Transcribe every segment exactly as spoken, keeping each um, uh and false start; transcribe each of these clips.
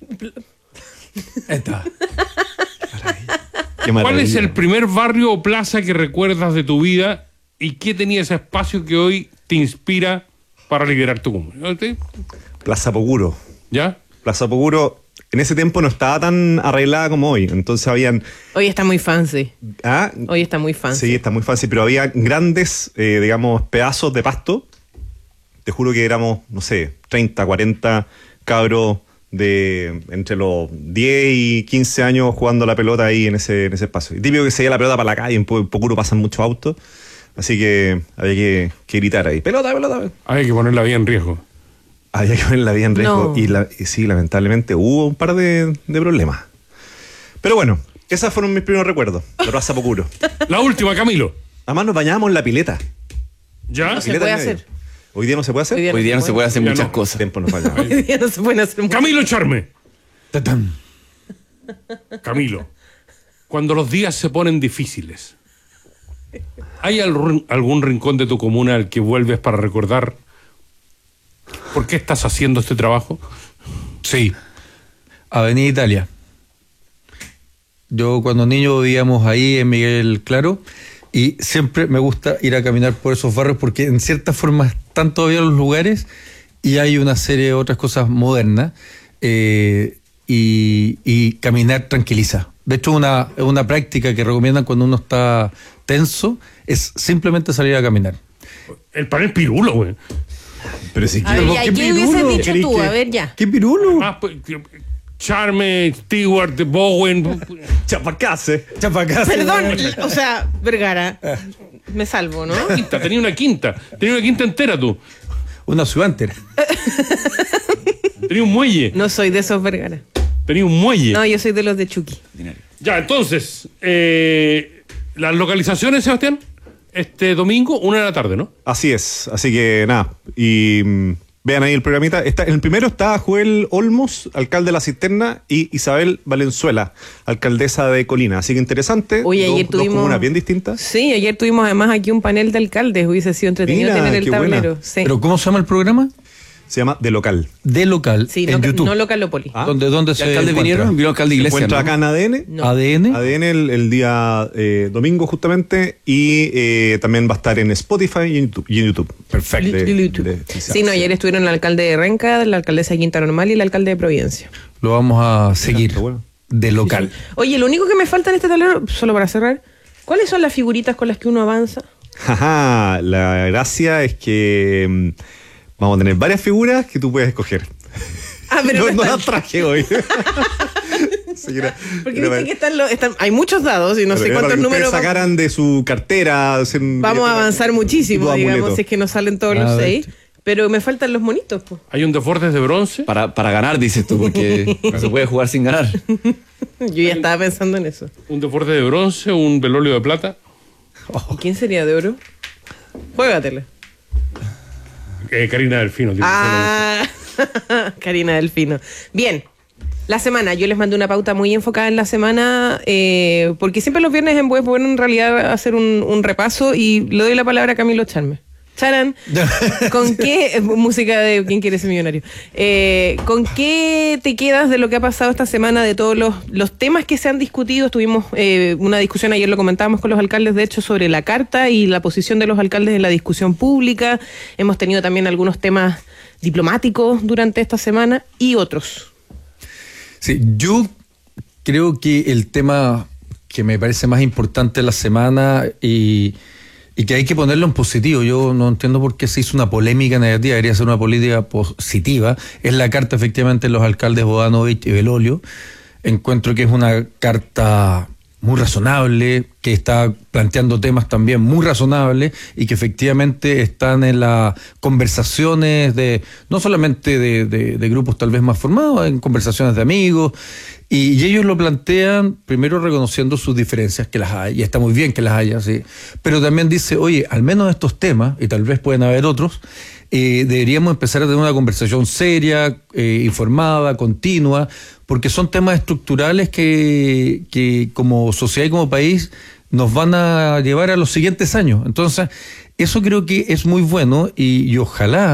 Esta. ¿Cuál es el primer barrio o plaza que recuerdas de tu vida y qué tenía ese espacio que hoy te inspira para liberar tu comuna? Plaza Poguro. ¿Ya? Plaza Poguro en ese tiempo no estaba tan arreglada como hoy, entonces habían... Hoy está muy fancy. ¿Ah? Hoy está muy fancy. Sí, está muy fancy, pero había grandes, eh, digamos, pedazos de pasto. Te juro que éramos, no sé, treinta, cuarenta cabros de entre los diez y quince años jugando la pelota ahí en ese, en ese espacio. Y típico que se lleva la pelota para la calle, en Poguro pasan muchos autos, así que había que, que gritar ahí, pelota, pelota. Había que poner la vida en riesgo. Había que poner la vida en riesgo No. y, la, y sí, lamentablemente hubo un par de, de problemas. Pero bueno, esos fueron mis primeros recuerdos, la Plaza Poguro. La última, Camilo. Además nos bañábamos en la pileta. ¿Ya? No se Pileta puede en medio. hacer. ¿Hoy día no se puede hacer? Hoy día Hoy día no se puede hacer Ya muchas no. cosas. Tiempo nos bañamos. Hoy día no se pueden hacer mucho. Camilo Charme. Tatán. Camilo, cuando los días se ponen difíciles, ¿hay algún, algún rincón de tu comuna al que vuelves para recordar por qué estás haciendo este trabajo? Sí. Avenida Italia. Yo cuando niño vivíamos ahí en Miguel Claro y siempre me gusta ir a caminar por esos barrios porque en cierta forma están todavía los lugares y hay una serie de otras cosas modernas eh, y, y caminar tranquiliza. De hecho, una, una práctica que recomiendan cuando uno está tenso es simplemente salir a caminar. El panel pirulo, güey. Pero si A ver, ya, ¿qué ¿qué hubieses pirulo? dicho tú? A ver, ya. ¿Qué pirulo? Ah, pues, Charme, Stewart, Bowen. Chapacase. Chapacás. Perdón, o sea, Vergara, me salvo, ¿no? Quinta, tenía una quinta. Tenía una quinta entera tú. Una ciudad entera. Tenía un muelle. No soy de esos Vergara. Tenía un muelle. No, yo soy de los de Chucky. Ya, entonces, eh, las localizaciones, Sebastián, este domingo, una de la tarde, ¿no? Así es, así que nada, y mm, vean ahí el programita. Está, en el primero está Joel Olmos, alcalde de La Cisterna, y Isabel Valenzuela, alcaldesa de Colina. Así que interesante. Oye, dos, ayer dos tuvimos... comunas bien distintas. Sí, ayer tuvimos además aquí un panel de alcaldes. Hubiese sido entretenido Mira, tener el qué buena. tablero. Sí, ¿Pero cómo se llama el programa? Se llama De Local. De Local, sí en no, YouTube. no Localópoli. Ah. ¿Dónde, dónde ¿Y se alcaldes encuentra? vinieron? Vino alcalde de Se iglesia, encuentra ¿no? acá en A D N. No. A D N. A D N el, el día eh, domingo justamente, y eh, también va a estar en Spotify y en YouTube. Y en YouTube. Perfecto. De- De YouTube. de- Sí, no, ayer estuvieron el alcalde de Renca, la alcaldesa de Quinta Normal y el alcalde de Providencia. Lo vamos a seguir. Está bueno. De Local. Oye, lo único que me falta en este tablero, solo para cerrar, ¿cuáles son las figuritas con las que uno avanza? Jaja, la gracia es que mm, vamos a tener varias figuras que tú puedes escoger. Ah, pero no, no no están. las traje hoy. Señora, Porque era viste para- que están los, están, hay muchos dados y no sé era para cuántos que ustedes números. sacaran de su cartera. hacer un- Vamos a avanzar muchísimo, tipo digamos, amuleto. si es que nos salen todos A los ver. seis. Pero me faltan los monitos, po. Hay un Desbordes de bronce. Para, para ganar, dices tú, porque no se puede jugar sin ganar. Yo ya estaba pensando en eso. Un Desbordes de bronce, un velolio de plata. ¿Y quién sería de oro? Juégatela. Eh, Karina Delfino. tío. Ah, Karina Delfino. Bien, la semana. Yo les mandé una pauta muy enfocada en la semana, eh, porque siempre los viernes en Web bueno en realidad hacer un, un repaso y le doy la palabra a Camilo Charme. Charan, ¿con qué música de ¿Quién quiere ser millonario? Eh, ¿Con qué te quedas de lo que ha pasado esta semana, de todos los, los temas que se han discutido? Tuvimos eh, una discusión, ayer lo comentábamos con los alcaldes, de hecho, sobre la carta y la posición de los alcaldes en la discusión pública. Hemos tenido también algunos temas diplomáticos durante esta semana y otros. Sí, yo creo que el tema que me parece más importante de la semana y, y que hay que ponerlo en positivo, yo no entiendo por qué se hizo una polémica negativa, debería ser una política positiva, es la carta efectivamente de los alcaldes Bodanovich y Belolio. Encuentro que es una carta muy razonable, que está planteando temas también muy razonables y que efectivamente están en las conversaciones de, no solamente de, de, de grupos tal vez más formados, en conversaciones de amigos, y, y ellos lo plantean primero reconociendo sus diferencias, que las hay, y está muy bien que las haya, sí, pero también dice, oye, al menos estos temas, y tal vez pueden haber otros, eh, deberíamos empezar a tener una conversación seria, eh, informada, continua, porque son temas estructurales que, que como sociedad y como país nos van a llevar a los siguientes años. Entonces, eso creo que es muy bueno y, y ojalá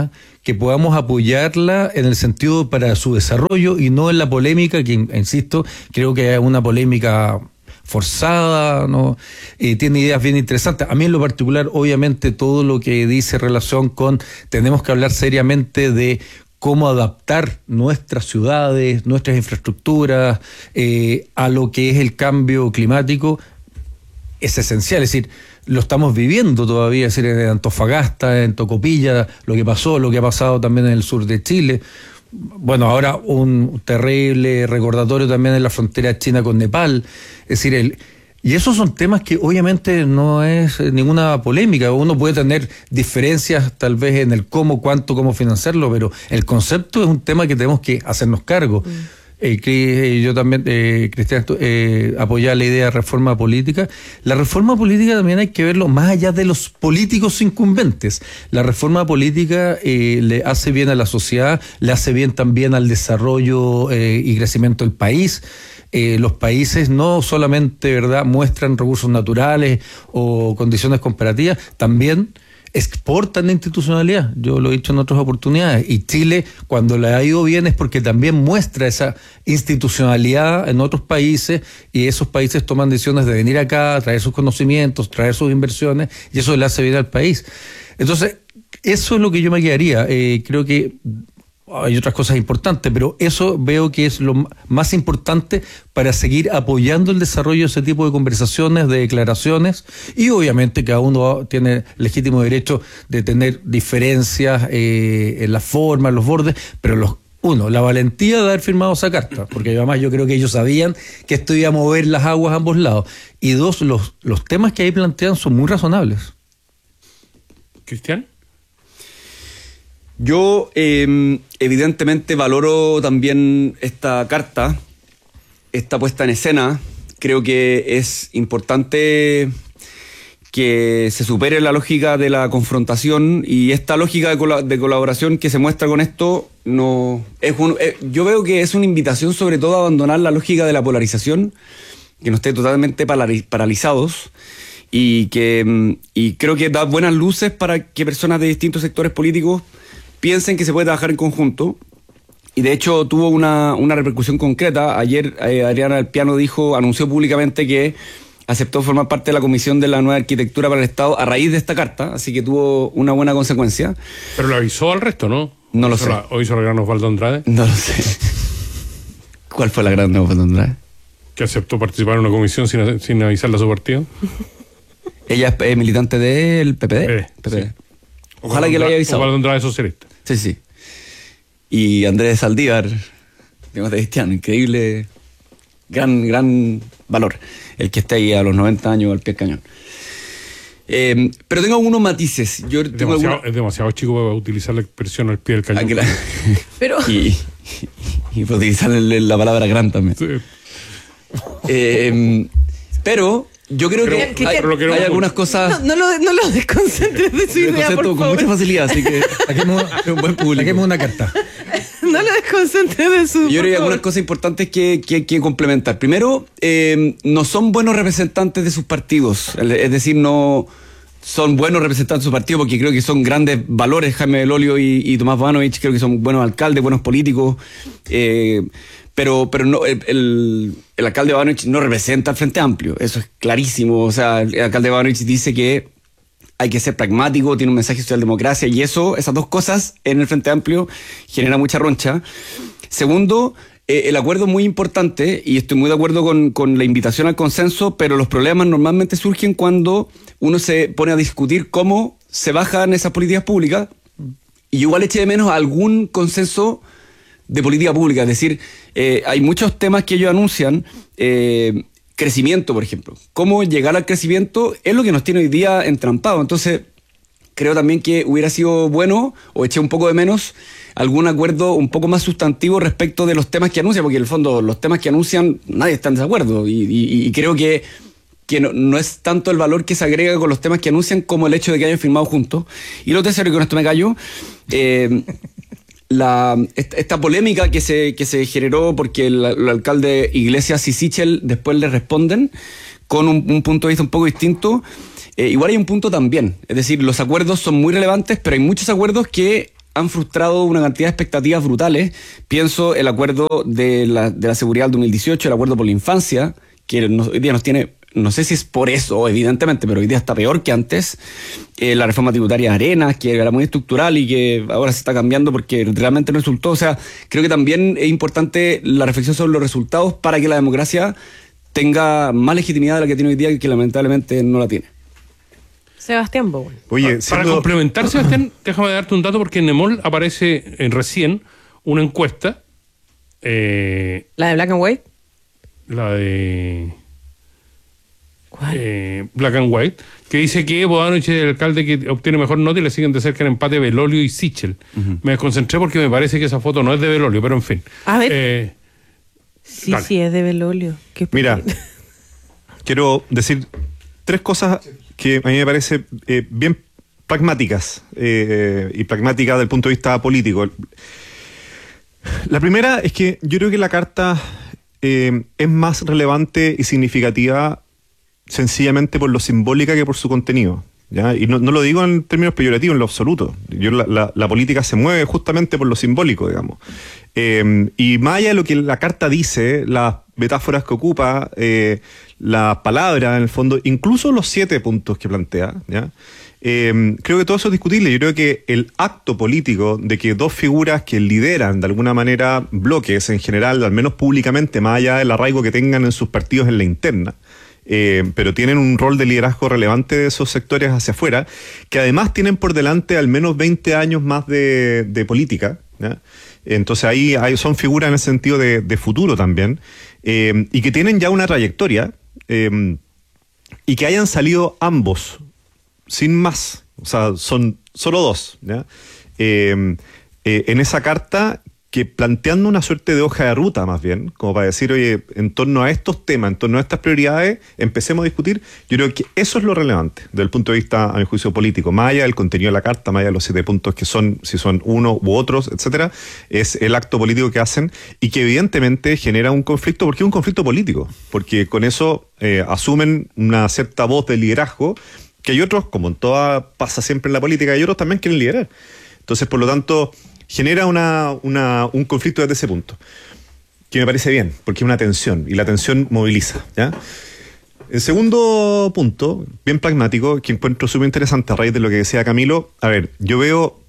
que podamos apoyarla en el sentido para su desarrollo y no en la polémica, que insisto, creo que es una polémica forzada, ¿no? Eh, tiene ideas bien interesantes. A mí en lo particular, obviamente, todo lo que dice relación con tenemos que hablar seriamente de cómo adaptar nuestras ciudades, nuestras infraestructuras eh, a lo que es el cambio climático, es esencial. Es decir, lo estamos viviendo todavía, es decir, en Antofagasta, en Tocopilla, lo que pasó, lo que ha pasado también en el sur de Chile. Bueno, ahora un terrible recordatorio también en la frontera china con Nepal. Es decir, el... Y esos son temas que obviamente no es ninguna polémica. Uno puede tener diferencias tal vez en el cómo, cuánto, cómo financiarlo, pero el concepto es un tema que tenemos que hacernos cargo. Mm. Eh, yo también, eh, Cristian, eh, apoyar la idea de reforma política. La reforma política también hay que verlo más allá de los políticos incumbentes. La reforma política eh, le hace bien a la sociedad, le hace bien también al desarrollo eh, y crecimiento del país. Eh, los países no solamente, ¿verdad?, muestran recursos naturales o condiciones comparativas, también exportan la institucionalidad. Yo lo he dicho en otras oportunidades. Y Chile, cuando le ha ido bien, es porque también muestra esa institucionalidad en otros países, y esos países toman decisiones de venir acá, traer sus conocimientos, traer sus inversiones, y eso le hace bien al país. Entonces, eso es lo que yo me quedaría. Eh, creo que hay otras cosas importantes, pero eso veo que es lo más importante para seguir apoyando el desarrollo de ese tipo de conversaciones, de declaraciones, y obviamente cada uno tiene legítimo derecho de tener diferencias eh, en la forma, en los bordes, pero los uno, la valentía de haber firmado esa carta, porque además yo creo que ellos sabían que esto iba a mover las aguas a ambos lados, y dos, los, los temas que ahí plantean son muy razonables. ¿Cristian? Yo eh, evidentemente valoro también esta carta, esta puesta en escena. Creo que es importante que se supere la lógica de la confrontación, y esta lógica de, col- de colaboración que se muestra con esto no es un, eh, yo veo que es una invitación sobre todo a abandonar la lógica de la polarización, que no esté totalmente palari- paralizados. Y que y creo que da buenas luces para que personas de distintos sectores políticos piensen que se puede trabajar en conjunto, y de hecho tuvo una, una repercusión concreta. Ayer eh, Adriana del Piano dijo, anunció públicamente que aceptó formar parte de la Comisión de la Nueva Arquitectura para el Estado a raíz de esta carta, así que tuvo una buena consecuencia. Pero lo avisó al resto, ¿no? No lo ¿Hizo sé. La, ¿O hizo el gran Osvaldo Andrade? No lo sé. ¿Cuál fue la gran Osvaldo Andrade? Que aceptó participar en una comisión sin, sin avisarle a su partido. Ella es eh, militante del P P D. Eh, P P D. sí. Ojalá que lo haya avisado. Osvaldo Andrade es socialista. Sí, sí. Y Andrés Saldívar, digamos, de Cristiano, increíble, gran, gran valor, el que esté ahí a los noventa años al pie del cañón. Eh, pero tengo algunos matices. Yo Es tengo demasiado, alguna... es demasiado chico para utilizar la expresión al pie del cañón. Ah, que la- Pero y, y, y para utilizar el- la palabra gran también. Sí. Eh, pero yo creo Pero- que Cristian, hay, pero queremos- hay algunas cosas... no, no lo, no lo desconcentres de su Lo idea, concepto por con favor. mucha facilidad, así que Saquemos, es un buen público. saquemos una carta. No lo desconcentres de su... Yo por creo que hay favor. algunas cosas importantes que, que, que complementar. Primero, eh, no son buenos representantes de sus partidos. Es decir, no son buenos representantes de su partido, porque creo que son grandes valores. Jaime Belolio y, y Tomás Boanovich creo que son buenos alcaldes, buenos políticos. Eh, pero pero no el, el, el alcalde Boanovich no representa al Frente Amplio. Eso es clarísimo. O sea, el alcalde Boanovich dice que hay que ser pragmático, tiene un mensaje de socialdemocracia, y eso, esas dos cosas en el Frente Amplio genera mucha roncha. Segundo, eh, el acuerdo es muy importante, y estoy muy de acuerdo con, con la invitación al consenso, pero los problemas normalmente surgen cuando uno se pone a discutir cómo se bajan esas políticas públicas, y igual eché de menos algún consenso de política pública. Es decir, eh, hay muchos temas que ellos anuncian, eh, crecimiento, por ejemplo. Cómo llegar al crecimiento es lo que nos tiene hoy día entrampado. Entonces, creo también que hubiera sido bueno, o eché un poco de menos, algún acuerdo un poco más sustantivo respecto de los temas que anuncian, porque en el fondo los temas que anuncian nadie está en desacuerdo, y, y, y creo que, que no, no es tanto el valor que se agrega con los temas que anuncian como el hecho de que hayan firmado juntos. Y lo tercero, y con esto me callo, eh, La, esta, esta polémica que se, que se generó porque el, el alcalde Iglesias y Sichel después le responden con un, un punto de vista un poco distinto. Eh, igual hay un punto también, es decir, los acuerdos son muy relevantes, pero hay muchos acuerdos que han frustrado una cantidad de expectativas brutales. Pienso el acuerdo de la, de la seguridad del dos mil dieciocho, el acuerdo por la infancia, que nos, hoy día nos tiene, no sé si es por eso, evidentemente, pero hoy día está peor que antes. Eh, la reforma tributaria de Arenas, que era muy estructural y que ahora se está cambiando porque realmente no resultó. O sea, creo que también es importante la reflexión sobre los resultados para que la democracia tenga más legitimidad de la que tiene hoy día y que lamentablemente no la tiene. Sebastián Bowen. Oye, Para siendo- complementar, Sebastián, déjame darte un dato porque en Nemol aparece eh, recién una encuesta, eh, ¿La de Black and White? la de ¿Cuál? eh, Black and White, que dice que Bodanovich es el alcalde que obtiene mejor nota y le siguen de cerca el empate Belolio y Sichel. Me desconcentré porque me parece que esa foto no es de Belolio, pero en fin. A ver. Eh, Sí, Dale. sí, es de Belolio. Qué Mira, pena. quiero decir tres cosas que a mí me parece eh, bien pragmáticas eh, y pragmáticas desde el punto de vista político. La primera es que yo creo que la carta eh, es más relevante y significativa sencillamente por lo simbólica que por su contenido. ¿Ya? Y no, no lo digo en términos peyorativos, en lo absoluto. Yo, la, la, la política se mueve justamente por lo simbólico, digamos. Eh, y más allá de lo que la carta dice, las metáforas que ocupa, eh, la palabra, en el fondo, incluso los siete puntos que plantea, ¿ya? Eh, creo que todo eso es discutible. Yo creo que el acto político de que dos figuras que lideran de alguna manera bloques en general, al menos públicamente, más allá del arraigo que tengan en sus partidos en la interna, Eh, pero tienen un rol de liderazgo relevante de esos sectores hacia afuera, que además tienen por delante al menos veinte años más de, de política, ¿ya? Entonces ahí hay, son figuras en el sentido de, de futuro también, eh, y que tienen ya una trayectoria, eh, y que hayan salido ambos, sin más, o sea, son solo dos, ¿ya? Eh, eh, en esa carta, que planteando una suerte de hoja de ruta más bien, como para decir, oye, en torno a estos temas, en torno a estas prioridades, empecemos a discutir. Yo creo que eso es lo relevante desde el punto de vista, a mi juicio, político, más allá del contenido de la carta, más allá de los siete puntos que son, si son uno u otros, etcétera, es el acto político que hacen y que evidentemente genera un conflicto, porque es un conflicto político, porque con eso eh, asumen una cierta voz de liderazgo, que hay otros, como en toda pasa siempre en la política, hay otros también quieren liderar. Entonces, por lo tanto, genera una, una, un conflicto desde ese punto, que me parece bien, porque es una tensión, y la tensión moviliza, ¿ya? El segundo punto, bien pragmático, que encuentro súper interesante a raíz de lo que decía Camilo, a ver, yo veo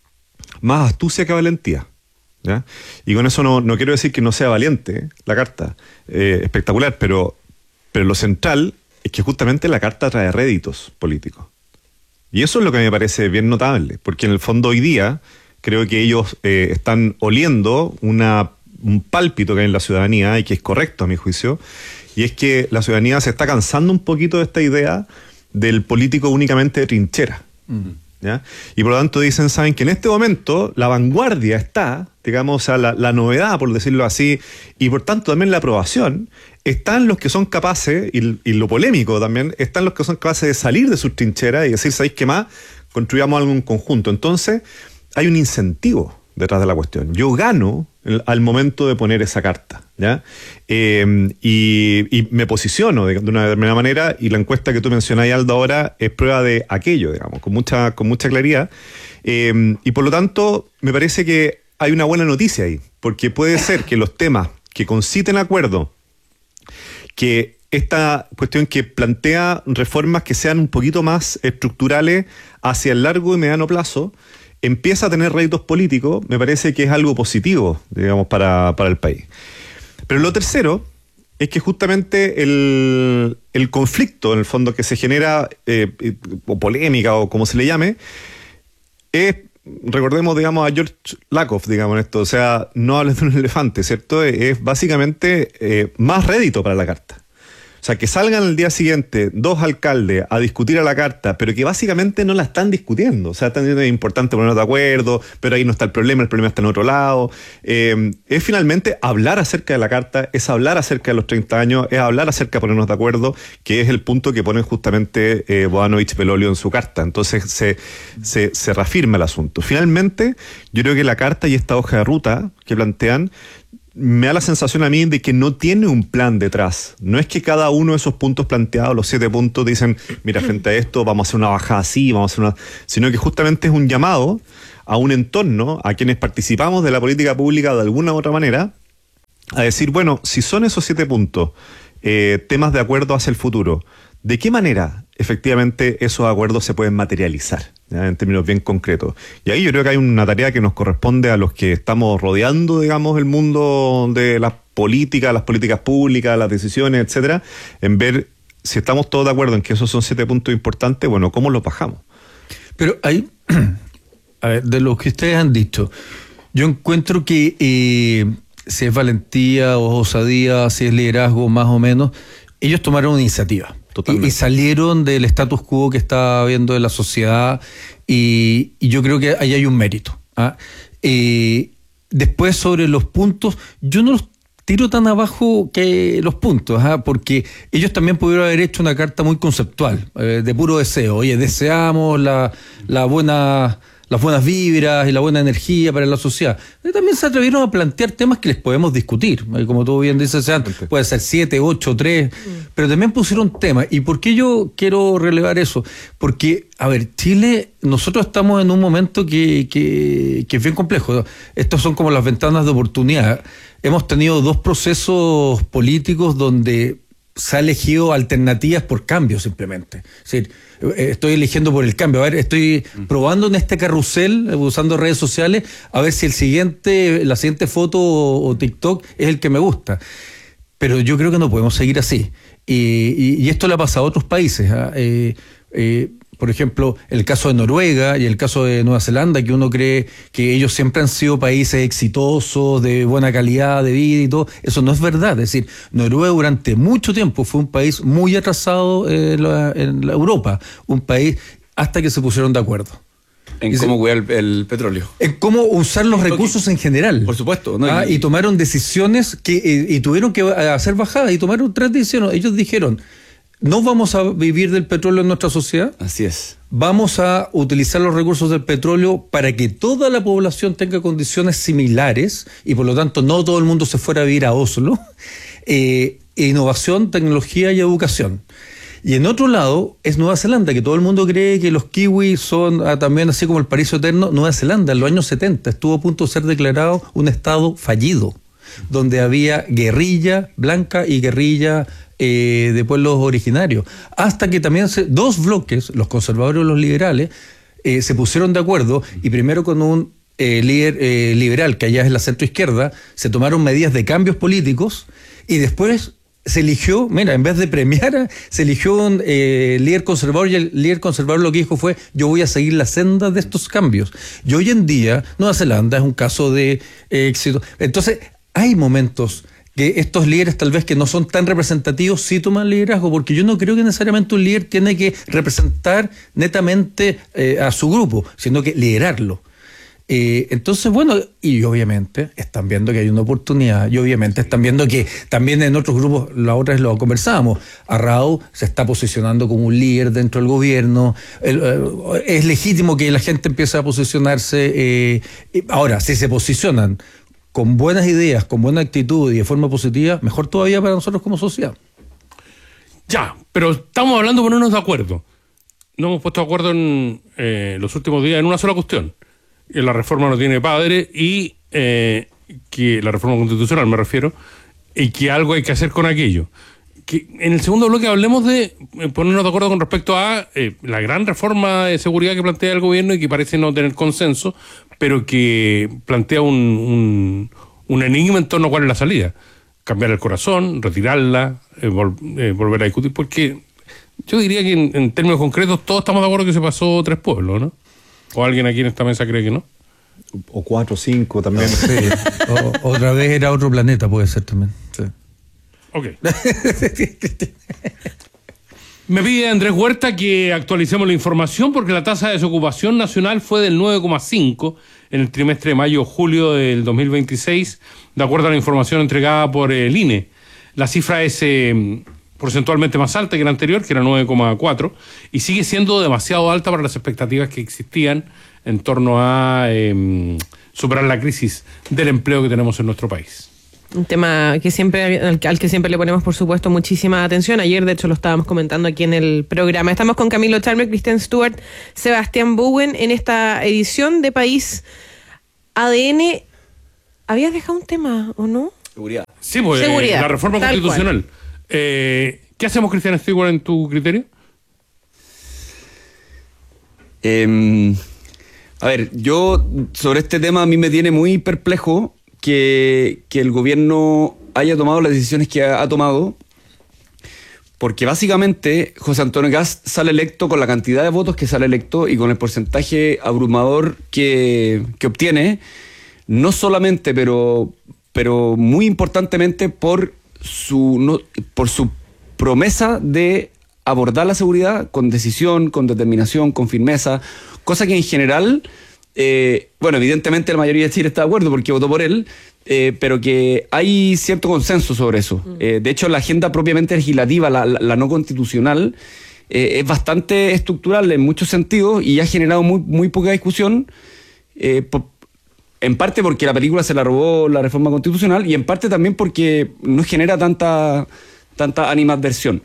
más astucia que valentía, ¿ya? Y con eso no, no quiero decir que no sea valiente, ¿eh? La carta, eh, espectacular, pero, pero lo central es que justamente la carta trae réditos políticos. Y eso es lo que me parece bien notable, porque en el fondo hoy día creo que ellos eh, están oliendo una, un pálpito que hay en la ciudadanía y que es correcto a mi juicio, y es que la ciudadanía se está cansando un poquito de esta idea del político únicamente de trinchera. Uh-huh. ¿Ya? Y por lo tanto dicen, saben que en este momento la vanguardia está, digamos, o sea, la, la novedad, por decirlo así, y por tanto también la aprobación, están los que son capaces, y, y lo polémico también, están los que son capaces de salir de sus trincheras y decir, ¿sabéis qué más? Construyamos algo en conjunto. Entonces, hay un incentivo detrás de la cuestión. Yo gano el, al momento de poner esa carta, ¿ya? Eh, y, y me posiciono de, de una determinada manera, y la encuesta que tú mencionás, Aldo, ahora es prueba de aquello, digamos, con mucha, con mucha claridad. Eh, y por lo tanto, me parece que hay una buena noticia ahí, porque puede ser que los temas que conciten acuerdo, que esta cuestión que plantea reformas que sean un poquito más estructurales hacia el largo y mediano plazo, empieza a tener réditos políticos, me parece que es algo positivo, digamos, para, para el país. Pero lo tercero es que justamente el, el conflicto, en el fondo, que se genera, eh, o polémica, o como se le llame, es, recordemos, digamos, a George Lakoff, digamos, en esto, o sea, no hables de un elefante, ¿cierto? Es básicamente eh, más rédito para la carta. O sea, que salgan el día siguiente dos alcaldes a discutir a la carta, pero que básicamente no la están discutiendo. O sea, también es importante ponernos de acuerdo, pero ahí no está el problema, el problema está en otro lado. Eh, es finalmente hablar acerca de la carta, es hablar acerca de los treinta años, es hablar acerca de ponernos de acuerdo, que es el punto que ponen justamente eh, Bodanovich Belolio en su carta. Entonces se, se, se reafirma el asunto. Finalmente, yo creo que la carta y esta hoja de ruta que plantean me da la sensación a mí de que no tiene un plan detrás. No es que cada uno de esos puntos planteados, los siete puntos, dicen, mira, frente a esto vamos a hacer una bajada así, vamos a hacer una... Sino que justamente es un llamado a un entorno, a quienes participamos de la política pública de alguna u otra manera, a decir, bueno, si son esos siete puntos, eh, temas de acuerdo hacia el futuro, ¿de qué manera efectivamente esos acuerdos se pueden materializar, ¿ya? En términos bien concretos? Y ahí yo creo que hay una tarea que nos corresponde a los que estamos rodeando, digamos, el mundo de las políticas, las políticas públicas, las decisiones, etcétera, en ver si estamos todos de acuerdo en que esos son siete puntos importantes, bueno, ¿cómo los bajamos? Pero hay, a ver, de lo que ustedes han dicho, yo encuentro que eh, si es valentía o osadía, si es liderazgo más o menos, ellos tomaron una iniciativa. Y, y salieron del status quo que está habiendo en la sociedad y, y yo creo que ahí hay un mérito. ¿ah? Eh, después sobre los puntos, yo no los tiro tan abajo que los puntos, ¿ah? porque ellos también pudieron haber hecho una carta muy conceptual, eh, de puro deseo. Oye, deseamos la, la buena... las buenas vibras y la buena energía para la sociedad. Y también se atrevieron a plantear temas que les podemos discutir. Como tú bien dices, sean, puede ser siete, ocho, tres, mm. pero también pusieron temas. ¿Y por qué yo quiero relevar eso? Porque, a ver, Chile, nosotros estamos en un momento que, que, que es bien complejo. Estos son como las ventanas de oportunidad. Hemos tenido dos procesos políticos donde se ha elegido alternativas por cambio simplemente. Es decir, estoy eligiendo por el cambio. A ver, estoy probando en este carrusel, usando redes sociales, a ver si el siguiente, la siguiente foto o, o TikTok es el que me gusta. Pero yo creo que no podemos seguir así. Y, y, y esto le ha pasado a otros países. ¿eh? Eh, eh, por ejemplo, el caso de Noruega y el caso de Nueva Zelanda, que uno cree que ellos siempre han sido países exitosos, de buena calidad de vida y todo. Eso no es verdad. Es decir, Noruega durante mucho tiempo fue un país muy atrasado en la, en la Europa, un país hasta que se pusieron de acuerdo. En y cómo se, cuidar el, el petróleo. En cómo usar los recursos en general. Por supuesto. ¿no? Ah, y, y tomaron decisiones que y, y tuvieron que hacer bajadas y tomaron tres decisiones. Ellos dijeron, no vamos a vivir del petróleo en nuestra sociedad. Así es. Vamos a utilizar los recursos del petróleo para que toda la población tenga condiciones similares y por lo tanto no todo el mundo se fuera a vivir a Oslo. Eh, innovación, tecnología y educación. Y en otro lado es Nueva Zelanda, que todo el mundo cree que los kiwis son ah, también así como el paraíso eterno. Nueva Zelanda en los años setenta estuvo a punto de ser declarado un estado fallido, donde había guerrilla blanca y guerrilla eh, de pueblos originarios, hasta que también se, dos bloques, los conservadores y los liberales, eh, se pusieron de acuerdo y primero con un eh, líder eh, liberal, que allá es la centroizquierda, se tomaron medidas de cambios políticos y después se eligió, mira, en vez de premiar, se eligió un eh, líder conservador y el líder conservador lo que dijo fue, yo voy a seguir la senda de estos cambios. Y hoy en día, Nueva Zelanda es un caso de eh, éxito. Entonces, hay momentos que estos líderes tal vez que no son tan representativos sí toman liderazgo, porque yo no creo que necesariamente un líder tiene que representar netamente eh, a su grupo, sino que liderarlo. Eh, entonces, bueno, y obviamente están viendo que hay una oportunidad, y obviamente están viendo que también en otros grupos, la otra vez lo conversábamos, Arrau se está posicionando como un líder dentro del gobierno, el, eh, es legítimo que la gente empiece a posicionarse, eh, ahora, si se posicionan con buenas ideas, con buena actitud y de forma positiva, mejor todavía para nosotros como sociedad. Ya, pero estamos hablando de ponernos de acuerdo. No hemos puesto de acuerdo en eh, los últimos días en una sola cuestión. Que la reforma no tiene padre y eh, que la reforma constitucional me refiero, y que algo hay que hacer con aquello. Que en el segundo bloque hablemos de ponernos de acuerdo con respecto a eh, la gran reforma de seguridad que plantea el gobierno y que parece no tener consenso, pero que plantea un, un, un enigma en torno a cuál es la salida. Cambiar el corazón, retirarla, eh, vol, eh, volver a discutir, porque yo diría que en, en términos concretos todos estamos de acuerdo que se pasó tres pueblos, ¿no? ¿O alguien aquí en esta mesa cree que no? O cuatro, cinco también. No, sí. o, otra vez era otro planeta, puede ser también. Sí. Ok. Me pide Andrés Huerta que actualicemos la información porque la tasa de desocupación nacional fue del nueve coma cinco en el trimestre de mayo-julio del dos mil veintiséis, de acuerdo a la información entregada por el I N E. La cifra es eh, porcentualmente más alta que la anterior, que era nueve coma cuatro, y sigue siendo demasiado alta para las expectativas que existían en torno a eh, superar la crisis del empleo que tenemos en nuestro país. Un tema que siempre al, al que siempre le ponemos, por supuesto, muchísima atención. Ayer, de hecho, lo estábamos comentando aquí en el programa. Estamos con Camilo Charmer, Kristen Stewart, Sebastián Bowen en esta edición de País A D N. ¿Habías dejado un tema o no? Seguridad. Sí, pues Seguridad, eh, la reforma tal constitucional. Eh, ¿Qué hacemos, Kristen Stewart, en tu criterio? Eh, a ver, yo sobre este tema a mí me tiene muy perplejo que, que el gobierno haya tomado las decisiones que ha, ha tomado, porque básicamente José Antonio Kast sale electo con la cantidad de votos que sale electo y con el porcentaje abrumador que, que obtiene, no solamente, pero, pero muy importantemente por su, no, por su promesa de abordar la seguridad con decisión, con determinación, con firmeza, cosa que en general, eh, bueno, evidentemente la mayoría de Chile está de acuerdo porque votó por él, eh, pero que hay cierto consenso sobre eso. Mm. Eh, de hecho, la agenda propiamente legislativa, la, la, la no constitucional, eh, es bastante estructural en muchos sentidos y ha generado muy, muy poca discusión, eh, por, en parte porque la película se la robó la reforma constitucional y en parte también porque no genera tanta, tanta animadversión.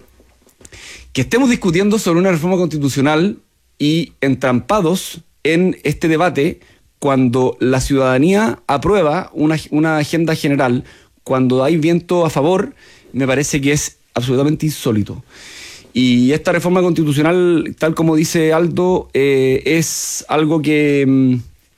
Que estemos discutiendo sobre una reforma constitucional y entrampados en este debate cuando la ciudadanía aprueba una, una agenda general, cuando hay viento a favor, me parece que es absolutamente insólito. Y esta reforma constitucional, tal como dice Aldo, eh, es algo que,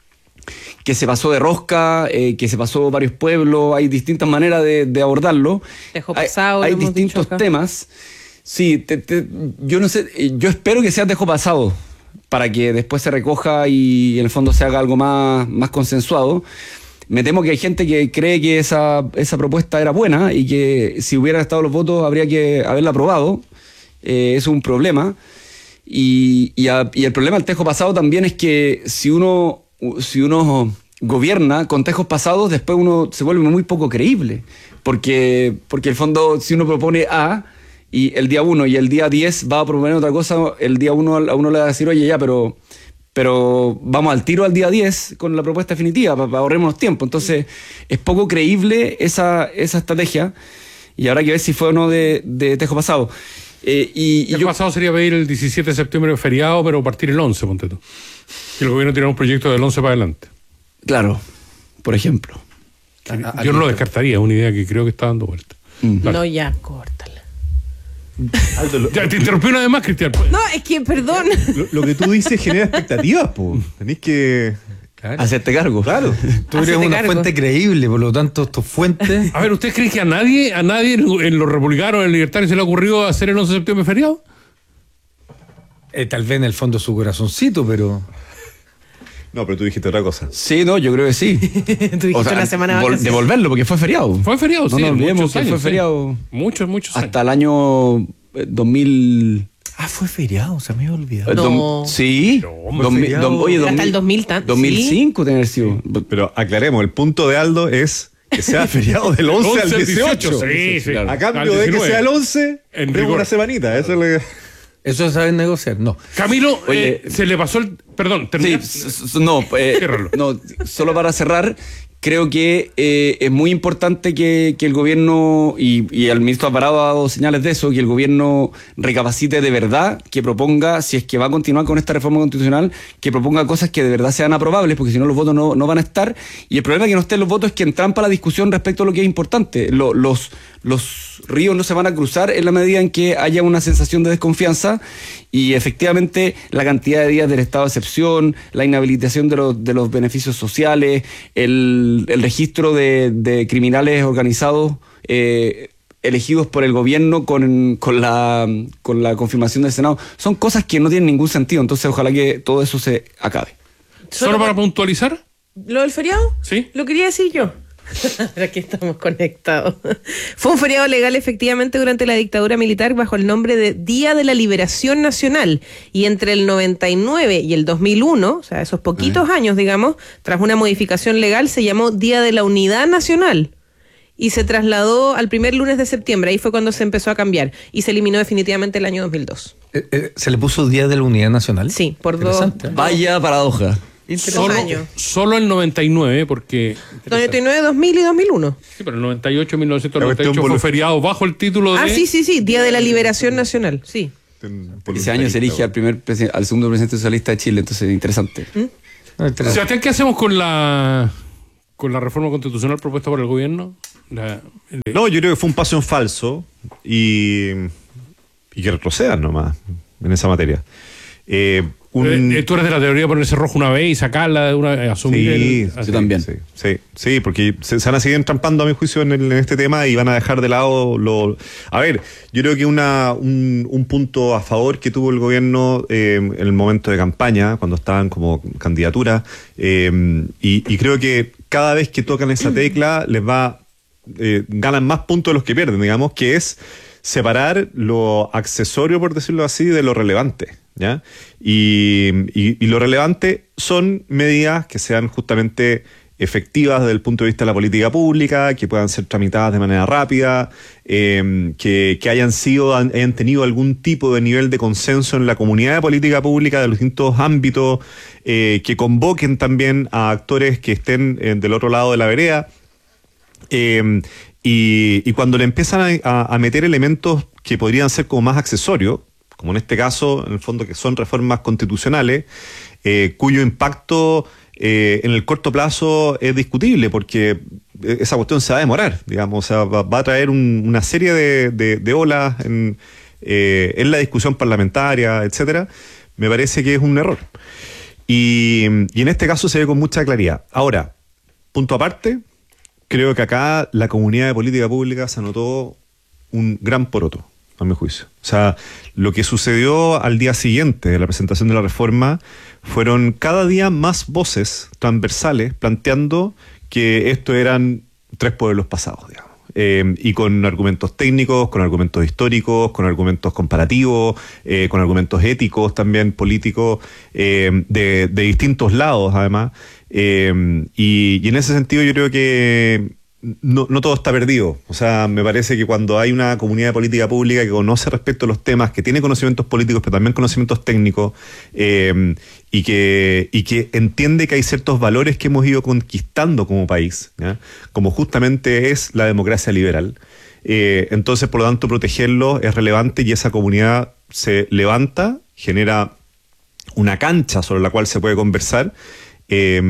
que se pasó de rosca, eh, que se pasó varios pueblos, hay distintas maneras de, de abordarlo. Dejó pasado, hay, hay lo hemos distintos dicho acá. temas. Sí, te, te, yo no sé, yo espero que sea dejó pasado para que después se recoja y en el fondo se haga algo más, más consensuado. Me temo que hay gente que cree que esa, esa propuesta era buena y que si hubieran estado los votos habría que haberla aprobado. Eh, es un problema. Y, y, a, y el problema del tejo pasado también es que si uno, si uno gobierna con tejos pasados, después uno se vuelve muy poco creíble. Porque, porque en el fondo, si uno propone A, y el día uno y el día diez va a proponer otra cosa, el día uno a uno le va a decir, oye, ya, pero, pero vamos al tiro al día diez con la propuesta definitiva para, para ahorrarnos tiempo. Entonces, es poco creíble esa, esa estrategia y habrá que ver si fue o no de, de tejo pasado. Eh, y, y el yo, pasado sería pedir el diecisiete de septiembre feriado, pero partir el once, ponte tú. Y el gobierno tiene un proyecto del once para adelante. Claro, por ejemplo. Yo, yo no lo descartaría, es una idea que creo que está dando vuelta. Mm. Dale. No, ya, córtala. Aldo, lo, Ya, te interrumpí una vez más, Cristian. No, es que, perdón. lo, lo que tú dices genera expectativas, po. Tenés que... Claro. Hacerte cargo. Claro. Tú eres Hacete una cargo. fuente creíble, por lo tanto, tus fuentes. A ver, ¿usted cree que a nadie, a nadie en los republicanos, en el libertario, se le ha ocurrido hacer el once de septiembre feriado? Eh, tal vez en el fondo su corazoncito, pero. No, pero tú dijiste otra cosa. Sí, no, yo creo que sí. Tú dijiste una semana vol- vacaciones. devolverlo porque fue feriado. Fue feriado, No sí. nos olvidemos muchos que años, fue sí. feriado Muchos, muchos años. hasta el año eh, dos mil. Ah, fue feriado, se me había olvidado. Eh, No. dom- sí. No, hombre, Dos mil- feriado. dom- oye, Hasta dos mil- el dos mil tan- dos mil cinco tiene que haber sido. Pero aclaremos, el punto de Aldo es que sea feriado del once al dieciocho. Sí, sí. claro. A Al cambio de que diecinueve. sea el once, En tengo rigor. una semanita. Eso le... Eso es saber negociar, no. Camilo, Oye, eh, se le pasó el... Perdón, Sí, termina. s- s- no, eh, Ciérralo. no, solo para cerrar, creo que eh, es muy importante que, que el gobierno, y, y el ministro Alvarado ha dado señales de eso, que el gobierno recapacite de verdad, que proponga, si es que va a continuar con esta reforma constitucional, que proponga cosas que de verdad sean aprobables, porque si no los votos no, no van a estar. Y el problema de que no estén los votos es que entrampa la discusión respecto a lo que es importante. Lo- los, los ríos no se van a cruzar en la medida en que haya una sensación de desconfianza y efectivamente la cantidad de días del estado de excepción, la inhabilitación de los, de los beneficios sociales, el, el registro de, de criminales organizados eh, elegidos por el gobierno con, con, la, con la confirmación del Senado, son cosas que no tienen ningún sentido, entonces ojalá que todo eso se acabe. Solo para puntualizar. ¿Lo del feriado? Sí. Lo quería decir yo. Aquí estamos conectados. Fue un feriado legal efectivamente durante la dictadura militar bajo el nombre de Día de la Liberación Nacional y entre el noventa y nueve y el dos mil uno, o sea, esos poquitos años, digamos, tras una modificación legal se llamó Día de la Unidad Nacional y se trasladó al primer lunes de septiembre, ahí fue cuando se empezó a cambiar y se eliminó definitivamente el año dos mil dos. Eh, eh, ¿Se le puso Día de la Unidad Nacional? Sí, por dos. Interesante, ¿eh? Vaya paradoja. Solo, años. solo el noventa y nueve, porque... noventa y nueve, dos mil y dos mil uno. Sí, pero el noventa y ocho, mil novecientos noventa y ocho La cuestión fue feriado bajo el título de... Ah, sí, sí, sí, Día de la Liberación Nacional, sí. Ese año se elige al primer presi- al segundo presidente socialista de Chile, entonces interesante. Ah, interesante. Sebastián, ¿qué hacemos con la con la reforma constitucional propuesta por el gobierno? La- el- No, yo creo que fue un paso en falso y, y que retrocedan nomás en esa materia. Eh, un- Eh, Tú eres de la teoría de ponerse rojo una vez y sacarla de una, asumir Sí, el, sí, así. también. Sí, sí, sí, porque se, se van a seguir entrampando a mi juicio en, el- en este tema y van a dejar de lado lo... A ver, yo creo que una, un, un punto a favor que tuvo el gobierno eh, en el momento de campaña, cuando estaban como candidatura, eh, y, y creo que cada vez que tocan esa tecla les va... Eh, ganan más puntos de los que pierden, digamos, que es separar lo accesorio, por decirlo así, de lo relevante, ¿ya? Y, y- y lo relevante son medidas que sean justamente efectivas desde el punto de vista de la política pública, que puedan ser tramitadas de manera rápida, eh, que, que hayan sido, hayan tenido algún tipo de nivel de consenso en la comunidad de política pública de los distintos ámbitos, eh, que convoquen también a actores que estén eh, del otro lado de la vereda. Eh, y, y cuando le empiezan a, a- a meter elementos que podrían ser como más accesorios, como en este caso, en el fondo, que son reformas constitucionales, eh, cuyo impacto eh, en el corto plazo es discutible, porque esa cuestión se va a demorar, digamos, o sea, va, va a traer un- una serie de, de- de olas en, eh, en la discusión parlamentaria, etcétera. Me parece que es un error. Y, y en este caso se ve con mucha claridad. Ahora, punto aparte, creo que acá la comunidad de política pública se anotó un gran poroto, a mi juicio. O sea, lo que sucedió al día siguiente de la presentación de la reforma fueron cada día más voces transversales planteando que esto eran tres pueblos pasados, digamos. Eh, y con argumentos técnicos, con argumentos históricos, con argumentos comparativos, eh, con argumentos éticos también, políticos, eh, de, de distintos lados además. Eh, y, y en ese sentido yo creo que no, no todo está perdido. O sea, me parece que cuando hay una comunidad de política pública que conoce respecto a los temas, que tiene conocimientos políticos, pero también conocimientos técnicos, eh, y que, y que entiende que hay ciertos valores que hemos ido conquistando como país, ¿ya? Como justamente es la democracia liberal. Eh, entonces, por lo tanto, protegerlo es relevante y esa comunidad se levanta, genera una cancha sobre la cual se puede conversar. Eh,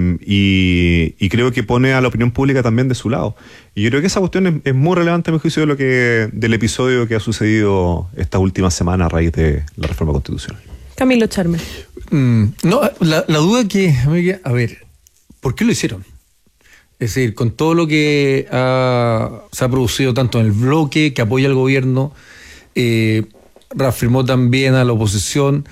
y, y creo que pone a la opinión pública también de su lado. Y yo creo que esa cuestión es, es muy relevante a mi juicio de lo que, del episodio que ha sucedido estas últimas semanas a raíz de la reforma constitucional. Camilo Charmer. Mm, no, la, la duda que, a ver, ¿por qué lo hicieron? Es decir, con todo lo que ha, se ha producido tanto en el bloque que apoya al gobierno, eh, reafirmó también a la oposición,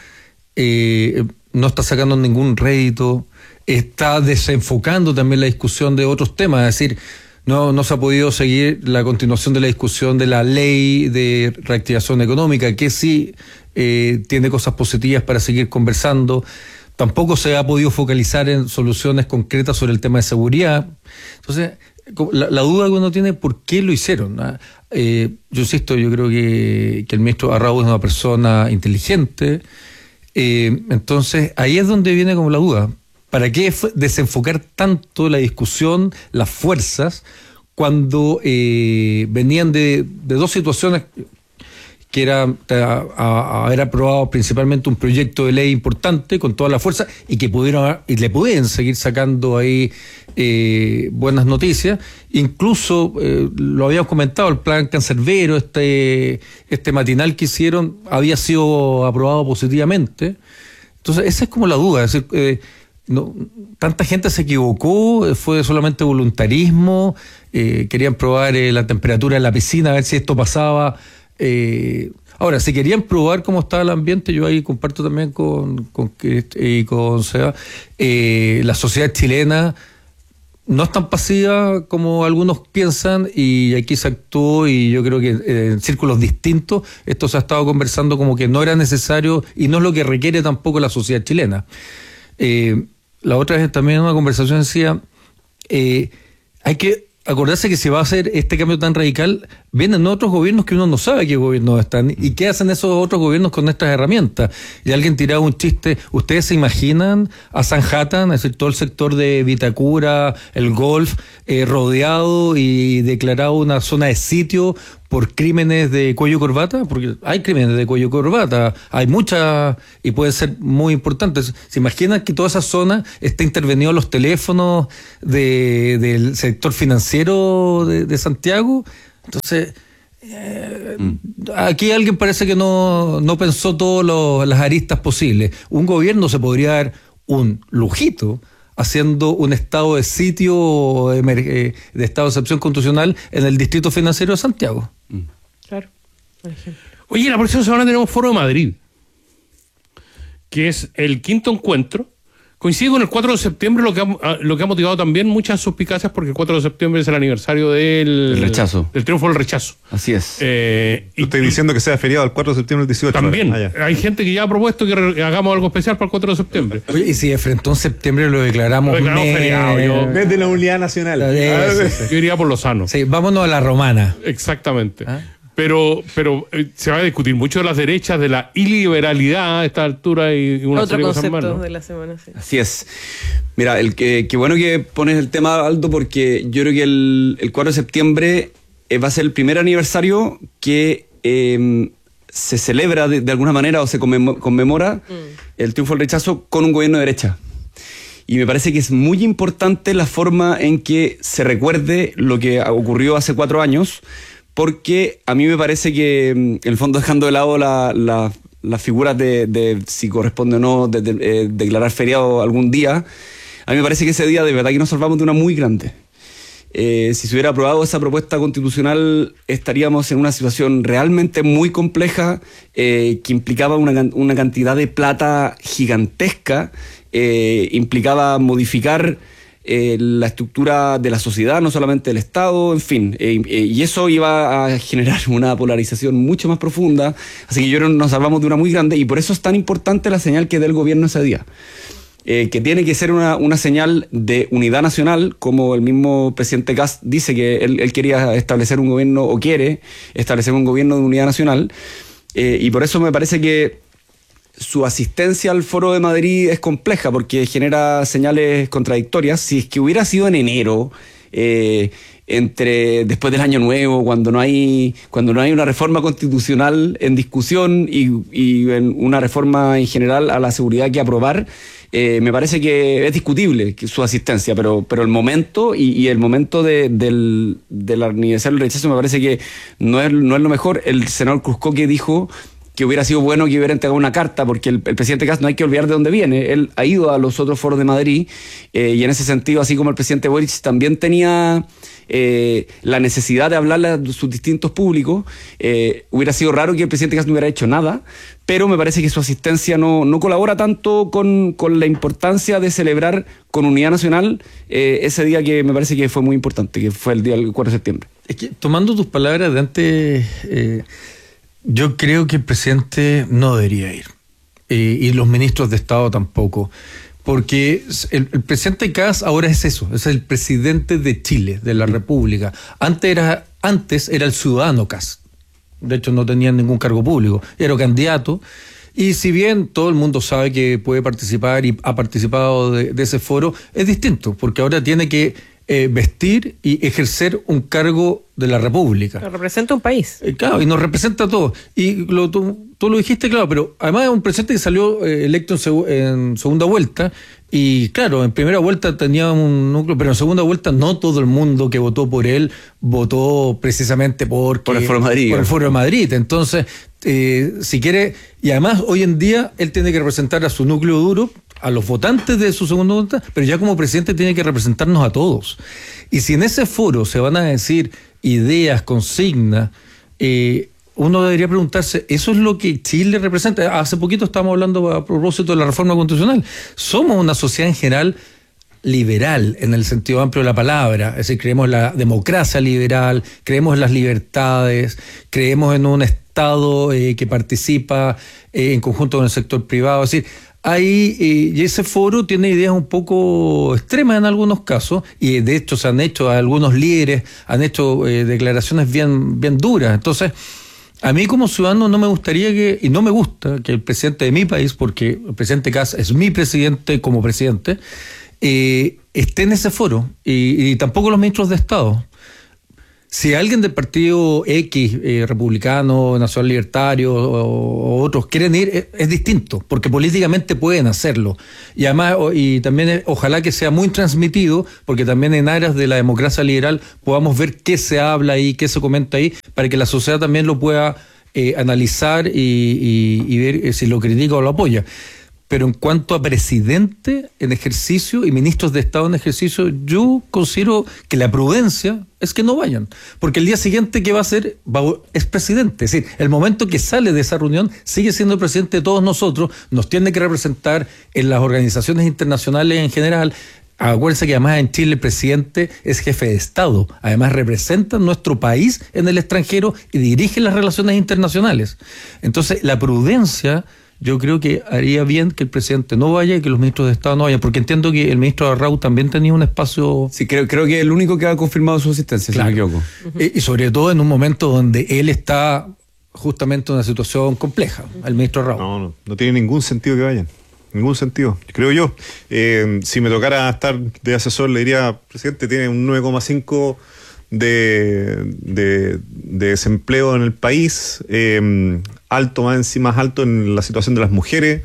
eh, no está sacando ningún rédito, está desenfocando también la discusión de otros temas, es decir, no, no se ha podido seguir la continuación de la discusión de la ley de reactivación económica, que sí eh, tiene cosas positivas para seguir conversando. Tampoco se ha podido focalizar en soluciones concretas sobre el tema de seguridad. Entonces, la, la duda que uno tiene, ¿por qué lo hicieron? Eh, yo insisto, yo creo que, que el ministro Arrau es una persona inteligente. Eh, entonces, ahí es donde viene como la duda. ¿Para qué desenfocar tanto la discusión, las fuerzas, cuando eh, venían de, de dos situaciones que era a, a haber aprobado principalmente un proyecto de ley importante con toda la fuerza y que pudieron y le pueden seguir sacando ahí eh, buenas noticias? Incluso eh, lo habíamos comentado, el plan Cancerbero, este, este matinal que hicieron había sido aprobado positivamente. Entonces esa es como la duda, es decir, eh, no, tanta gente se equivocó, fue solamente voluntarismo, eh, querían probar eh, la temperatura de la piscina, a ver si esto pasaba. Eh, ahora, si querían probar cómo estaba el ambiente, yo ahí comparto también con, con, y con Seba, eh, la sociedad chilena no es tan pasiva como algunos piensan y aquí se actuó y yo creo que eh, en círculos distintos esto se ha estado conversando como que no era necesario y no es lo que requiere tampoco la sociedad chilena. Eh, la otra vez también en una conversación decía, eh, hay que acordarse que si va a hacer este cambio tan radical, vienen otros gobiernos que uno no sabe qué gobiernos están y qué hacen esos otros gobiernos con estas herramientas. Y alguien tiraba un chiste, ¿ustedes se imaginan a Sanhattan, es decir, todo el sector de Vitacura, el Golf, eh, rodeado y declarado una zona de sitio por crímenes de cuello y corbata? Porque hay crímenes de cuello y corbata, hay muchas y pueden ser muy importantes. ¿Se imaginan que toda esa zona está intervenido los teléfonos de, del sector financiero de, de Santiago? Entonces, eh, mm. aquí alguien parece que no, no pensó todas las aristas posibles. Un gobierno se podría dar un lujito haciendo un estado de sitio de, de estado de excepción constitucional en el distrito financiero de Santiago. Mm. Claro, por ejemplo. Oye, la próxima semana tenemos Foro de Madrid, que es el quinto encuentro. Coincide con el cuatro de septiembre, lo que ha, lo que ha motivado también muchas suspicacias, porque el cuatro de septiembre es el aniversario del el rechazo. Del triunfo del rechazo. Así es. Eh, y estoy diciendo que sea feriado el cuatro de septiembre del dieciocho. También. Ah, hay gente que ya ha propuesto que re- hagamos algo especial para el cuatro de septiembre. Oye, y si de frente a un septiembre lo declaramos, Lo declaramos mes- feriado, yo- Desde la unidad nacional. Eso, sí. Yo iría por lo sano. Sí, vámonos a la romana. Exactamente. ¿Ah? Pero, pero eh, se va a discutir mucho de las derechas, de la iliberalidad a esta altura y una Otro serie de cosas más, concepto ¿no? de la semana, sí. Así es. Mira, el que, qué bueno que pones el tema, Aldo, porque yo creo que el, el cuatro de septiembre eh, va a ser el primer aniversario que eh, se celebra de, de alguna manera o se conmemo- conmemora mm. el triunfo del rechazo con un gobierno de derecha. Y me parece que es muy importante la forma en que se recuerde lo que ocurrió hace cuatro años, porque a mí me parece que, en el fondo, dejando de lado la, la, las figuras de, de si corresponde o no de, de, de, declarar feriado algún día, a mí me parece que ese día de verdad que nos salvamos de una muy grande. Eh, si se hubiera aprobado esa propuesta constitucional, estaríamos en una situación realmente muy compleja, eh, que implicaba una, una cantidad de plata gigantesca, eh, implicaba modificar Eh, la estructura de la sociedad, no solamente del Estado, en fin, eh, eh, y eso iba a generar una polarización mucho más profunda, así que yo creo que nos salvamos de una muy grande, y por eso es tan importante la señal que dé el gobierno ese día, eh, que tiene que ser una, una señal de unidad nacional, como el mismo presidente Kast dice que él, él quería establecer un gobierno, o quiere establecer un gobierno de unidad nacional, eh, y por eso me parece que su asistencia al Foro de Madrid es compleja porque genera señales contradictorias. Si es que hubiera sido en enero, eh, entre después del Año Nuevo, cuando no hay cuando no hay una reforma constitucional en discusión y, y en una reforma en general a la seguridad que aprobar, eh, me parece que es discutible que su asistencia, pero pero el momento y, y el momento de, del, del aniversario del rechazo me parece que no es, no es lo mejor. El senador Cruzcoque dijo que hubiera sido bueno que hubiera entregado una carta, porque el, el presidente Kast no hay que olvidar de dónde viene. Él ha ido a los otros foros de Madrid, eh, y en ese sentido, así como el presidente Boric también tenía eh, la necesidad de hablarle a sus distintos públicos, eh, hubiera sido raro que el presidente Kast no hubiera hecho nada, pero me parece que su asistencia no, no colabora tanto con, con la importancia de celebrar con unidad nacional eh, ese día que me parece que fue muy importante, que fue el día del cuatro de septiembre. Es que, tomando tus palabras de antes, eh, yo creo que el presidente no debería ir, eh, y los ministros de Estado tampoco, porque el, el presidente Kast ahora es eso, es el presidente de Chile, de la República. Antes era, antes era el ciudadano Kast, de hecho no tenía ningún cargo público, era candidato, y si bien todo el mundo sabe que puede participar y ha participado de, de ese foro, es distinto, porque ahora tiene que Eh, vestir y ejercer un cargo de la República. Pero representa un país. Eh, claro, y nos representa a todos. Y lo, tú, tú lo dijiste, claro, pero además es un presidente que salió eh, electo en, seg- en segunda vuelta, y claro, en primera vuelta tenía un núcleo, pero en segunda vuelta no todo el mundo que votó por él votó precisamente por, por el Foro de Madrid. Por el Foro de Madrid. Entonces, eh, si quiere, y además hoy en día él tiene que representar a su núcleo duro, a los votantes de su segunda vuelta, pero ya como presidente tiene que representarnos a todos. Y si en ese foro se van a decir ideas, consignas, eh, uno debería preguntarse, ¿eso es lo que Chile representa? Hace poquito estábamos hablando a propósito de la reforma constitucional. Somos una sociedad en general liberal, en el sentido amplio de la palabra, es decir, creemos en la democracia liberal, creemos en las libertades, creemos en un Estado eh, que participa eh, en conjunto con el sector privado, es decir, Hay, eh, y ese foro tiene ideas un poco extremas en algunos casos, y de hecho se han hecho, algunos líderes han hecho eh, declaraciones bien, bien duras. Entonces, a mí como ciudadano no me gustaría que, y no me gusta que el presidente de mi país, porque el presidente Kast es mi presidente como presidente, eh, esté en ese foro, y, y tampoco los ministros de Estado. Si alguien del partido X, eh, republicano, nacional libertario o, o otros quieren ir, es, es distinto, porque políticamente pueden hacerlo. Y además, o, y también es, ojalá que sea muy transmitido, porque también en áreas de la democracia liberal podamos ver qué se habla ahí, qué se comenta ahí, para que la sociedad también lo pueda eh, analizar y, y, y ver si lo critica o lo apoya. Pero en cuanto a presidente en ejercicio y ministros de Estado en ejercicio, yo considero que la prudencia es que no vayan. Porque el día siguiente, ¿qué va a hacer? Va, es presidente. Es decir, el momento que sale de esa reunión, sigue siendo presidente de todos nosotros, nos tiene que representar en las organizaciones internacionales en general. Acuérdense que además en Chile el presidente es jefe de Estado, además representa nuestro país en el extranjero y dirige las relaciones internacionales. Entonces, la prudencia... Yo creo que haría bien que el presidente no vaya y que los ministros de Estado no vayan, porque entiendo que el ministro Arrau también tenía un espacio... Sí, creo, creo que es el único que ha confirmado su asistencia, claro. Si no me equivoco. Uh-huh. Y sobre todo en un momento donde él está justamente en una situación compleja, el ministro Arrau. No, no, no tiene ningún sentido que vayan. Ningún sentido, creo yo. Eh, si me tocara estar de asesor, le diría, presidente, tiene un nueve coma cinco de, de, de desempleo en el país, eh, alto, más encima, más alto en la situación de las mujeres,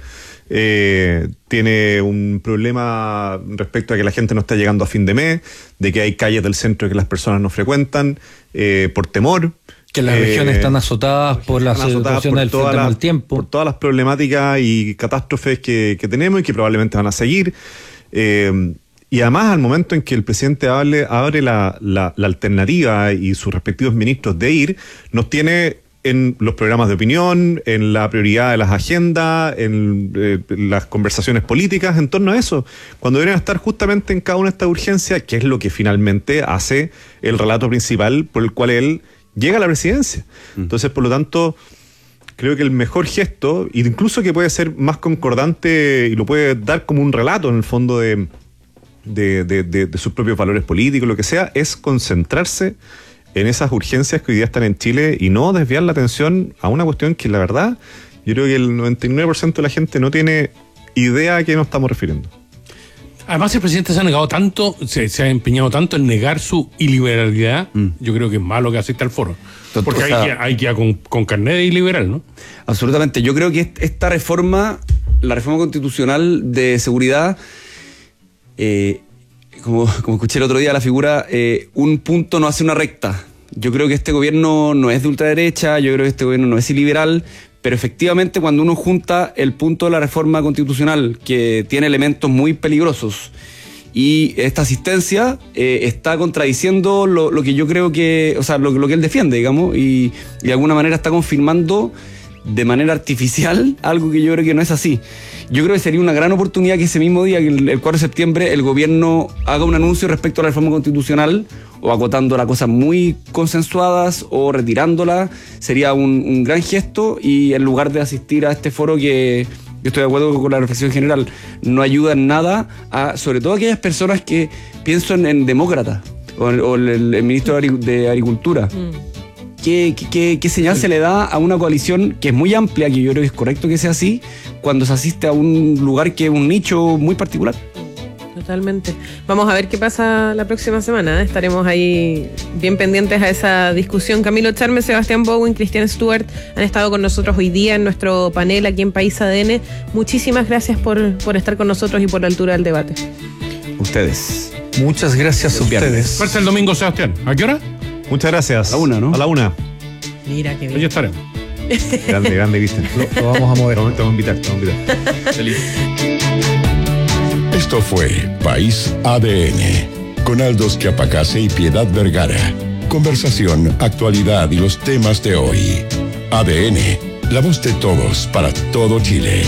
eh, tiene un problema respecto a que la gente no está llegando a fin de mes, de que hay calles del centro que las personas no frecuentan, eh, por temor. Que las eh, regiones están azotadas por la situación del frente mal tiempo. Por todas las problemáticas y catástrofes que, que tenemos y que probablemente van a seguir. Eh, Y además, al momento en que el presidente hable, abre la, la, la alternativa y sus respectivos ministros de ir, nos tiene en los programas de opinión, en la prioridad de las agendas, en eh, las conversaciones políticas en torno a eso, cuando deberían estar justamente en cada una de estas urgencias, que es lo que finalmente hace el relato principal por el cual él llega a la presidencia. Mm. Entonces, por lo tanto, creo que el mejor gesto, incluso que puede ser más concordante y lo puede dar como un relato en el fondo de... De, de, de, de sus propios valores políticos, lo que sea, es concentrarse en esas urgencias que hoy día están en Chile y no desviar la atención a una cuestión que la verdad, yo creo que el noventa y nueve por ciento de la gente no tiene idea a qué nos estamos refiriendo. Además, el presidente se ha negado tanto, se, se ha empeñado tanto en negar su iliberalidad, mm. yo creo que es malo que asista al foro. Porque o sea, hay, que, hay que ir con, con carnet de iliberal, ¿no? Absolutamente. Yo creo que esta reforma, la reforma constitucional de seguridad, Eh, como, como escuché el otro día la figura, eh, un punto no hace una recta. Yo creo que este gobierno no es de ultraderecha, yo creo que este gobierno no es iliberal, pero efectivamente cuando uno junta el punto de la reforma constitucional, que tiene elementos muy peligrosos, y esta asistencia eh, está contradiciendo lo, lo que yo creo que, o sea, lo, lo que él defiende, digamos, y, y de alguna manera está confirmando de manera artificial algo que yo creo que no es así. Yo creo que sería una gran oportunidad que ese mismo día, que el cuatro de septiembre, el gobierno haga un anuncio respecto a la reforma constitucional, o acotando las cosas muy consensuadas o retirándola. Sería un, un gran gesto, y en lugar de asistir a este foro que, yo estoy de acuerdo con la reflexión general, no ayuda en nada a, sobre todo aquellas personas que pienso en, en demócratas o, o el, el ministro de Agricultura. Mm. ¿Qué, qué, ¿Qué señal se le da a una coalición que es muy amplia, que yo creo que es correcto que sea así, cuando se asiste a un lugar que es un nicho muy particular? Totalmente. Vamos a ver qué pasa la próxima semana, ¿eh? Estaremos ahí bien pendientes a esa discusión. Camilo Charme, Sebastián Bowen, Cristian Stewart han estado con nosotros hoy día en nuestro panel aquí en País A D N. Muchísimas gracias por, por estar con nosotros y por la altura del debate. Ustedes. Muchas gracias a ustedes. Verse el domingo, Sebastián. ¿A qué hora? Muchas gracias. A la una, ¿no? A la una. Mira qué bien. Allí estaremos. Grande, grande, Cristian. Lo, lo vamos a mover. Te vamos a invitar, te vamos a invitar. Feliz. Esto fue País A D N, con Aldos Chiapacase y Piedad Vergara. Conversación, actualidad y los temas de hoy. A D N, la voz de todos para todo Chile.